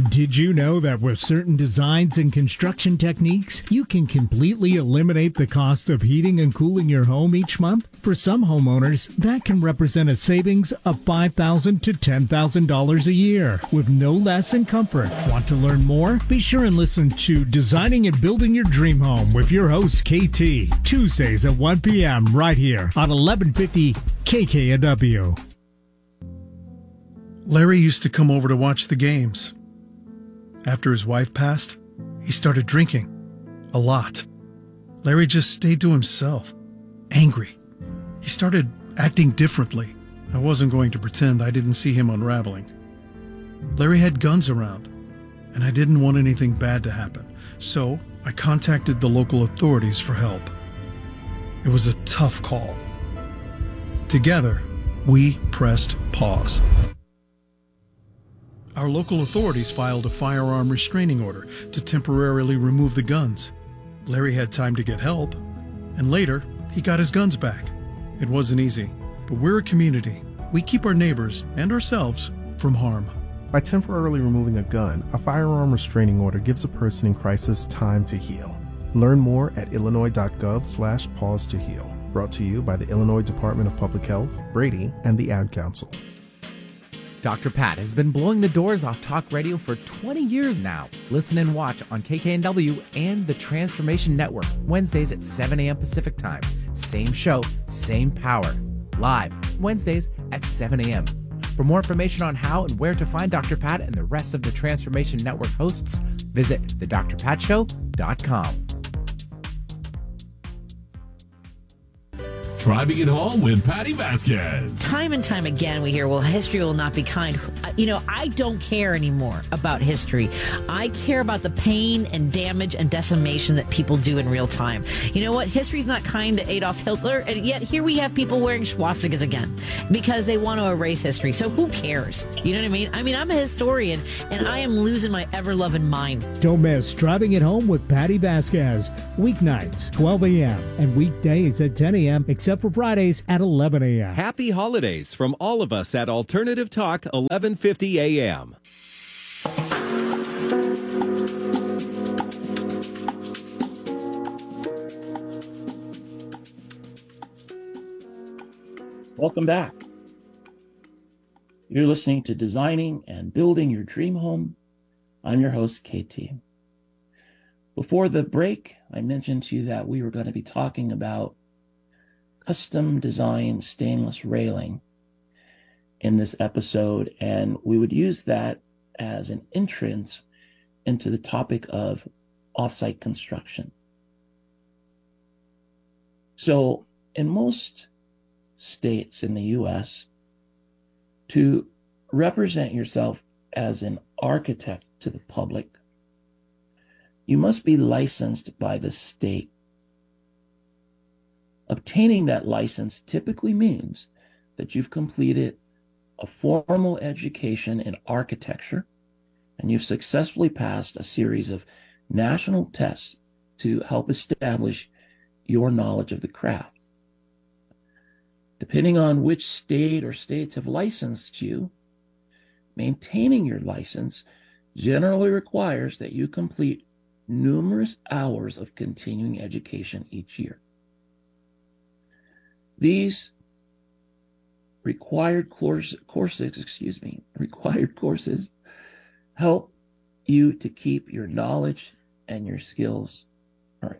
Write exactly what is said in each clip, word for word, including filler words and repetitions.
Did you know that with certain designs and construction techniques, you can completely eliminate the cost of heating and cooling your home each month? For some homeowners, that can represent a savings of five thousand dollars to ten thousand dollars a year, with no less in comfort. Want to learn more? Be sure and listen to Designing and Building Your Dream Home with your host, K T, Tuesdays at one p.m. right here on eleven fifty K K O W. Larry used to come over to watch the games. After his wife passed, he started drinking. A lot. Larry just stayed to himself. Angry. He started acting differently. I wasn't going to pretend I didn't see him unraveling. Larry had guns around, and I didn't want anything bad to happen. So I contacted the local authorities for help. It was a tough call. Together, we pressed pause. Our local authorities filed a firearm restraining order to temporarily remove the guns. Larry had time to get help, and later, he got his guns back. It wasn't easy, but we're a community. We keep our neighbors and ourselves from harm. By temporarily removing a gun, a firearm restraining order gives a person in crisis time to heal. Learn more at illinois.gov slash pause to heal. Brought to you by the Illinois Department of Public Health, Brady, and the Ad Council. Doctor Pat has been blowing the doors off talk radio for twenty years now. Listen and watch on K K N W and the Transformation Network, Wednesdays at seven a.m. Pacific Time. Same show, same power. Live, Wednesdays at seven a.m. For more information on how and where to find Doctor Pat and the rest of the Transformation Network hosts, visit the dr pat show dot com. Driving It Home with Patty Vasquez. Time and time again, we hear, well, history will not be kind. You know, I don't care anymore about history. I care about the pain and damage and decimation that people do in real time. You know what? History's not kind to Adolf Hitler, and yet here we have people wearing swastikas again because they want to erase history. So who cares? You know what I mean? I mean, I'm a historian, and I am losing my ever-loving mind. Don't miss Driving It Home with Patty Vasquez. Weeknights, twelve a.m. and weekdays at ten a.m., except for Fridays at eleven a.m. Happy holidays from all of us at Alternative Talk, eleven fifty a.m. Welcome back. You're listening to Designing and Building Your Dream Home. I'm your host, K T. Before the break, I mentioned to you that we were going to be talking about custom designed stainless railing in this episode, and we would use that as an entrance into the topic of offsite construction. So in most states in the U S, to represent yourself as an architect to the public, you must be licensed by the state. Obtaining that license typically means that you've completed a formal education in architecture and you've successfully passed a series of national tests to help establish your knowledge of the craft. Depending on which state or states have licensed you, maintaining your license generally requires that you complete numerous hours of continuing education each year. These required course, courses, excuse me, required courses help you to keep your knowledge and your skills current.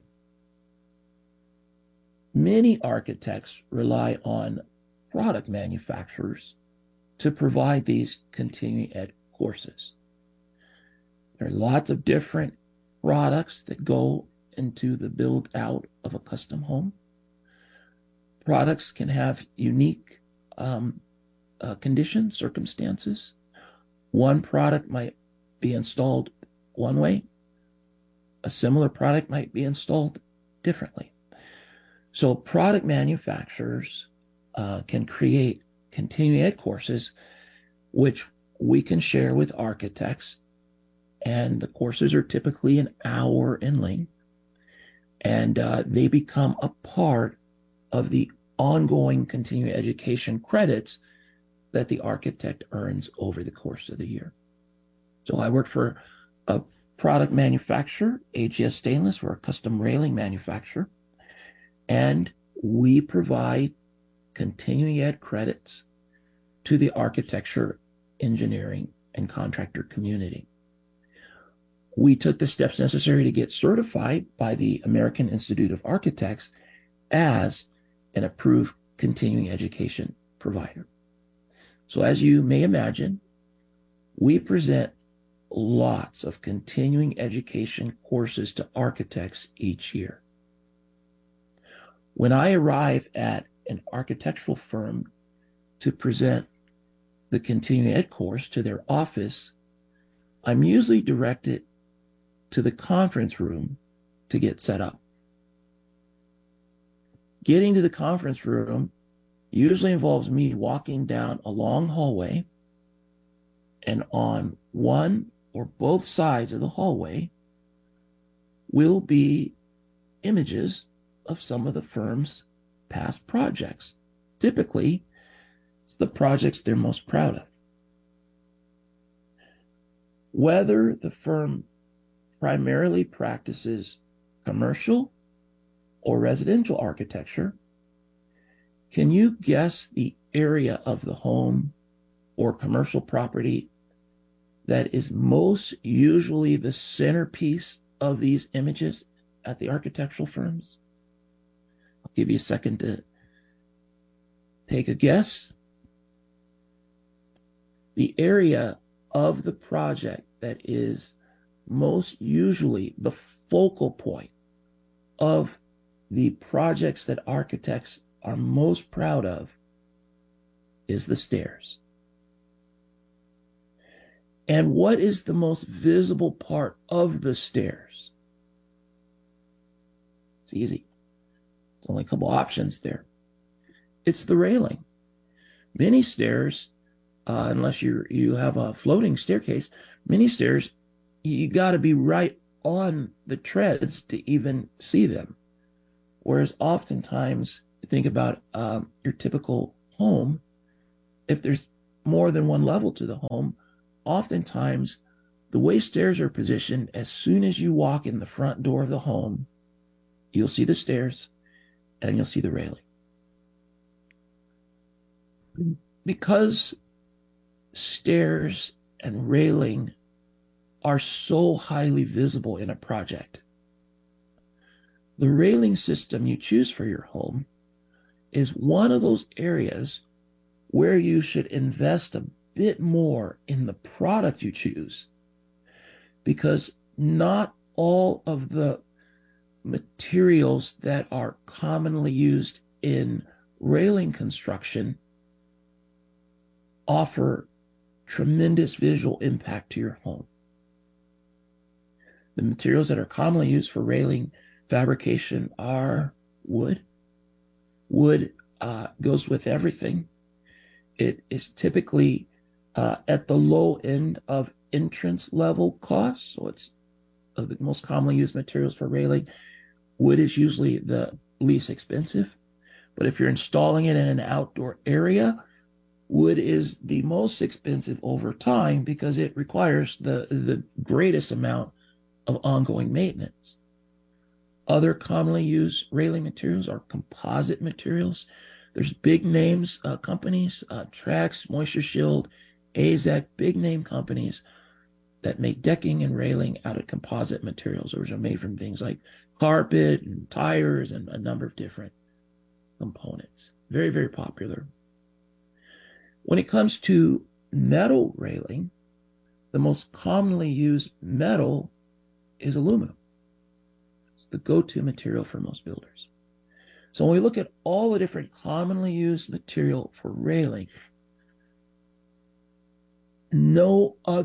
Many architects rely on product manufacturers to provide these continuing ed courses. There are lots of different products that go into the build out of a custom home. Products can have unique um, uh, conditions, circumstances. One product might be installed one way. A similar product might be installed differently. So product manufacturers uh, can create continuing ed courses, which we can share with architects. And the courses are typically an hour in length. And uh, they become a part of the ongoing continuing education credits that the architect earns over the course of the year. So I work for a product manufacturer, A G S Stainless. We're a custom railing manufacturer. And we provide continuing ed credits to the architecture, engineering, and contractor community. We took the steps necessary to get certified by the American Institute of Architects as an approved continuing education provider. So as you may imagine, we present lots of continuing education courses to architects each year. When I arrive at an architectural firm to present the continuing ed course to their office, I'm usually directed to the conference room to get set up. Getting to the conference room usually involves me walking down a long hallway, and on one or both sides of the hallway will be images of some of the firm's past projects. Typically, it's the projects they're most proud of. Whether the firm primarily practices commercial or residential architecture, can you guess the area of the home or commercial property that is most usually the centerpiece of these images at the architectural firms? I'll give you a second to take a guess. The area of the project that is most usually the focal point of the projects that architects are most proud of is the stairs. And what is the most visible part of the stairs? It's easy. There's only a couple options there. It's the railing. Many stairs, uh, unless you you have a floating staircase, many stairs, you got to be right on the treads to even see them. Whereas oftentimes, think about um, your typical home. If there's more than one level to the home, oftentimes the way stairs are positioned, as soon as you walk in the front door of the home, you'll see the stairs and you'll see the railing. Because stairs and railing are so highly visible in a project, the railing system you choose for your home is one of those areas where you should invest a bit more in the product you choose, because not all of the materials that are commonly used in railing construction offer tremendous visual impact to your home. The materials that are commonly used for railing fabrication are wood. Wood uh, goes with everything. It is typically uh, at the low end of entrance level costs, so it's uh, the most commonly used materials for railing. Wood is usually the least expensive, but if you're installing it in an outdoor area, wood is the most expensive over time because it requires the, the greatest amount of ongoing maintenance. Other commonly used railing materials are composite materials. There's big names, uh, companies, uh, Trax, Moisture Shield, A Z E C, big name companies that make decking and railing out of composite materials, which are made from things like carpet and tires and a number of different components. Very, very popular. When it comes to metal railing, the most commonly used metal is aluminum. It's the go-to material for most builders. So when we look at all the different commonly used material for railing, no other